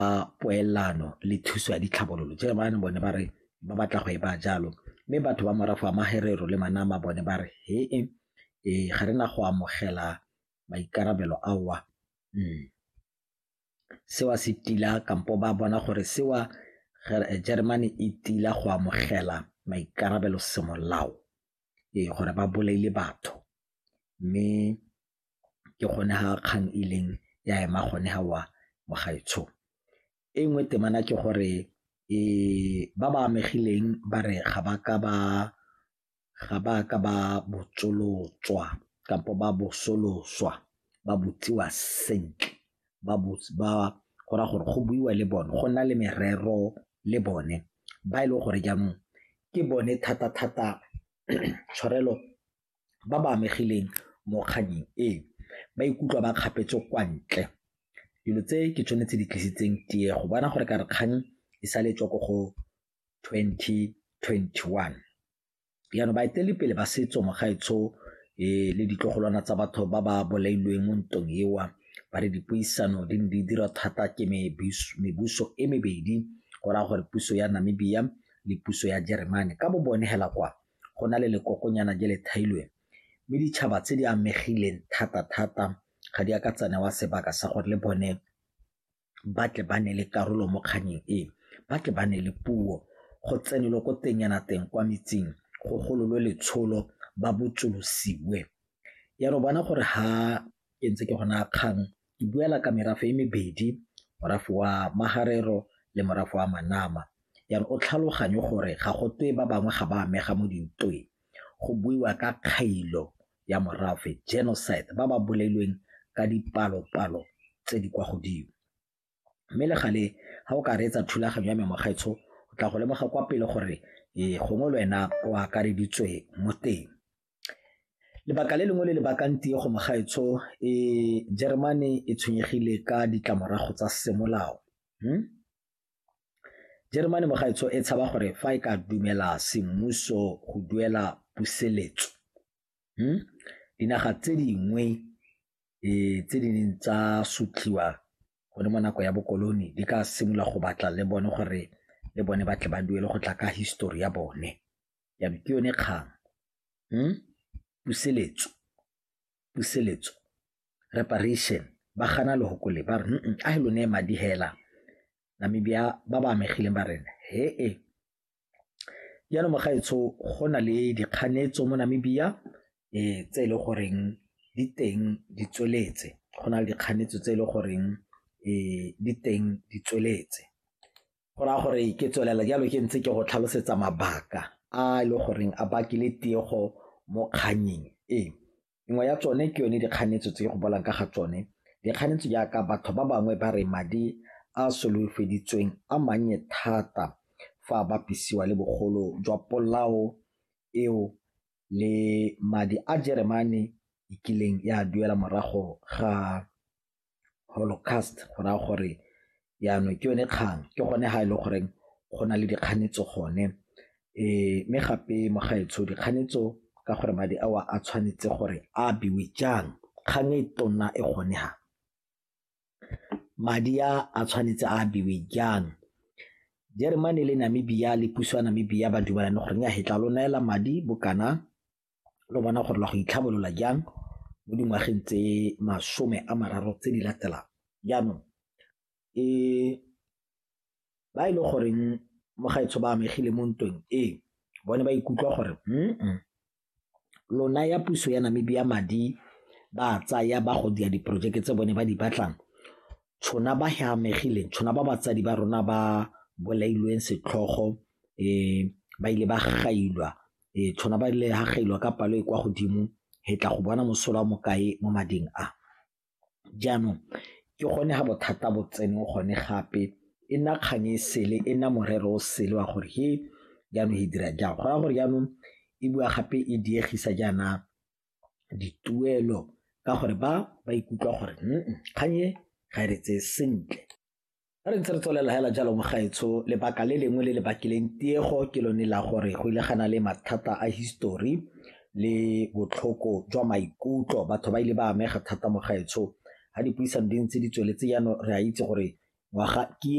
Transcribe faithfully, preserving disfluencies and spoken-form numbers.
poelano le thuso ya ditlhabololo. Jeremane bone ba re ba batla go e ba jalo, mme batho ba morago wa Maherero le Manama bone ba re he e ga rena go amogela maikarabelo awa. mm. Sewa se tila kampo ba bona gore sewa Jeremane e tila go amogela maikarabelo semolao e gore ba bolaile batho, mme ke gone ha kgang ileng ya ema gone ha wa mogaetsho. E nngwe temana ke gore e ba ba amegileng ba re ga ba ka ba ga ba ka ba botsolotswa kampo ba bosoloswa ba botsiwa sentle ba ba gora gore go buiwa le bone go nna le merero le bone ba ile gore jaanong ke bone thata-thata tshwarelo ba ba amegileng mo kganyeng e ba ikutlwa ba kgapetse kwa ntle. Dilo tse ke tsone tse di tlisitseng tie go bona gore ka re kgang e sa le tswa go twenty twenty-one. Yaanong baeteledipele ba setso mogaetsho e le ditlogolwana tsa batho ba ba bolailweng mo ntong ewa ba re dipuisano di di dira thata ke mebuso e mebedi go raya gore puso ya Namibia le puso ya Jeremane ka bo bone hela kwa go na le lekokonyana je le thailwe mme ditšhaba tse di amegileng thata-thata ga di ka tsana wa sebaka sa gore le bone ba tle ba ne le karolo mo kganyeng e ba tle ba ne le puo go tsenelo ko teng yana teng kwa metsing go gololwe letsholo ba botsolosiwe. Ya ro bona gore ha ke ntse ke gona kgang ke buela ka merafe e mebedi, morafe wa Maharero le morafe wa Manama. Ya o tlhaloganye gore ga go twe ba bangwe ga ba amega mo dintweng go buiwa ka kgailo ya morafe genocide ba ba bolailweng ka dipalo-palo tse di kwa godimo. Mme le gale ha o ka reetsa thulaganyo ya memogaetsho o tla go lemoga kwa pele gore e gongwe le wena o akareditswe mo teng. Lebaka le lengwe le le bakang tie go mogaetsho e Jeremane e tshwenyegile ka ditlamorago tsa semolao. hmm? Jeremane mogaetsho e tshaba gore fa e ka dumela semmuso go duela puseletso hmm? dinaga tse dingwe e tse di neng tsa sutliwa go mo nako ya bokoloni di ka simolola go batla le bone gore le bone ba tle ba duele go tla ka history ya bone ya ke yone kgang. hmm? puseletso puseletso reparation ba gana le hokole ba re a helo ne madi hela Namibia ba ba amegileng ba rena he e ya no mogaetsho go na le dikganetso mo Namibia e tse le goreng di teng di tsweletse go na le dikganetso tse le goreng e di teng di tsweletse go ra gore ke tswelela jalo ke ntse ke go tlhalosetsa mabaka a le goreng a bakile tiego mo kganyeng e nngwe ya tsone ke yone dikganetso tse go bolang ka ga tsone dikganetso jaaka batho ba bangwe ba re madi a solofeditsweng a mannye thata fa ba pisiwa le bogolo jwa polao eo le madi a Jeremane e kileng ya duela morago ga Holocaust go ra gore yaano ke yone kgang ke gone ha ile gore go na le dikganetso gone e me gape mogaetsho dikganetso ka gore madi a a tshwanetse gore a biwe jang kgang e tona e gone ha madi a a tshwanetse a biwe jang. Jeremane le Namibia le puso ya Namibia ba dumelane gore ya hetla lo naela madi bokana lo bona gore la go itlhabolola jang mo dingwageng tse masome a mararo tse di latelang. Jaanong e ba ile goreng mogaetsho ba amegile mo ntweng e bone ba ikutlwa gore mm lona ya puso ya Namibia madi ba tsaya ba go dia diprojeke tse bone ba di batlang tshona ba ha amegile tshona ba batsadi ba rona ba bolailweng setlhogo e ba ile ba gailwa e tshona ba ile ha gailwa ka palo e kwa godimo hetla go bona mosola mo kae mo mading a. Jaanong ke gone ha bothata bo tsene gone gape e nna kganye sele e nna morero o sele wa gore he jaanong e dira jang go ra gore jaanong e bua gape e diegisa jana dituelo ka gore ba ba ikutlwa gore kganye ga re tse sentle re ntse re tswelela hela jalo mogaetsho lebaka le lengwe le le bakileng tiego ke lone la gore go ile gana le mathata a history le botlhoko jwa maikutlo batho ba ile ba amega thata mogaetsho ha dipuisano di ntse di tsweletse jaanong re a itse gore ngwaga ke